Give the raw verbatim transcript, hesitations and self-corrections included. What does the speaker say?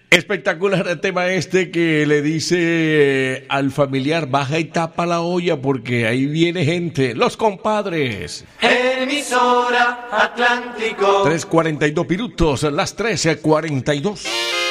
Espectacular el tema este que le dice al familiar, baja y tapa la olla porque ahí viene gente, los compadres. Emisora Atlántico. tres cuarenta y dos minutos, las trece cuarenta y dos.